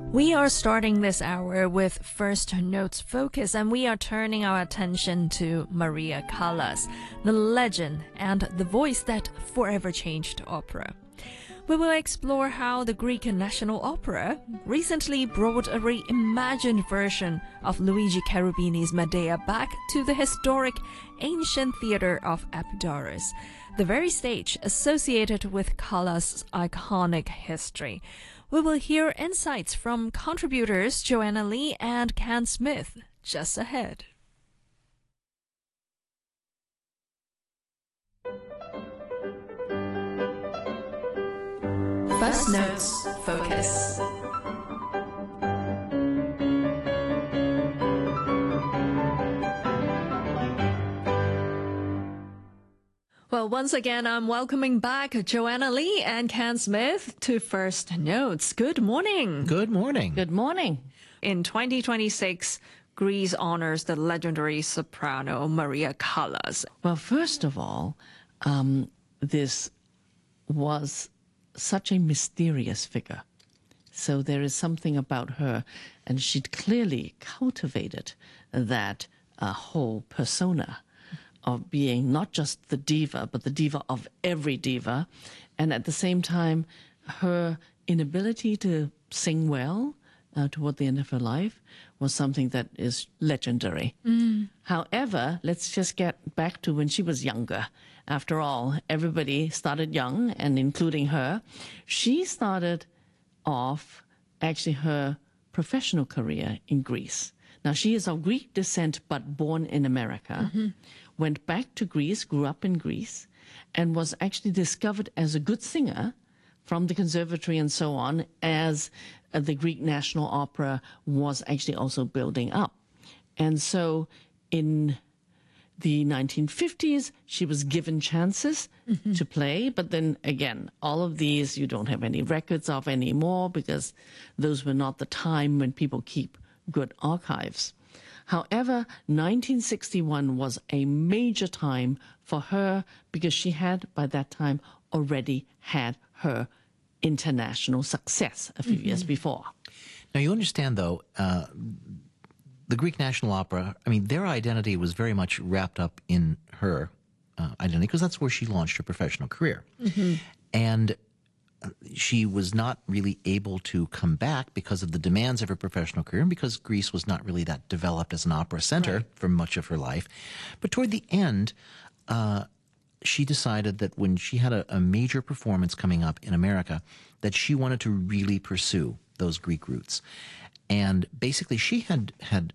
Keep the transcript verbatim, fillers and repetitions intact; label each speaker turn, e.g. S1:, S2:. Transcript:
S1: We are starting this hour with First Notes Focus, and we are turning our attention to Maria Callas, the legend and the voice that forever changed opera. We will explore how the Greek National Opera recently brought a reimagined version of Luigi Cherubini's Medea back to the historic ancient theater of Epidaurus, the very stage associated with Callas' iconic history. We will hear insights from contributors Joanna Lee and Ken Smith just ahead. First Notes Focus. Well, once again, I'm welcoming back Joanna Lee and Ken Smith to First Notes. Good morning.
S2: Good morning.
S3: Good morning.
S1: In twenty twenty-six, Greece honors the legendary soprano Maria Callas.
S3: Well, first of all, um, this was such a mysterious figure. So there is something about her, and she'd clearly cultivated that uh, whole persona of being not just the diva, but the diva of every diva. And at the same time, her inability to sing well uh, toward the end of her life was something that is legendary. Mm. However, let's just get back to when she was younger. After all, everybody started young, and including her. She started off, actually, her professional career in Greece. Now, she is of Greek descent, but born in America. Mm-hmm. Went back to Greece, grew up in Greece, and was actually discovered as a good singer from the conservatory and so on, as uh, the Greek National Opera was actually also building up. And so in the nineteen fifties, she was given chances mm-hmm. to play, but then again, all of these you don't have any records of anymore because those were not the time when people keep good archives. However, nineteen sixty-one was a major time for her because she had, by that time, already had her international success a few mm-hmm. years before.
S2: Now, you understand, though, uh, the Greek National Opera, I mean, their identity was very much wrapped up in her uh, identity because that's where she launched her professional career. Mm-hmm. And she was not really able to come back because of the demands of her professional career and because Greece was not really that developed as an opera center right. for much of her life. But toward the end, uh, she decided that when she had a, a major performance coming up in America, that she wanted to really pursue those Greek roots. And basically, she had, had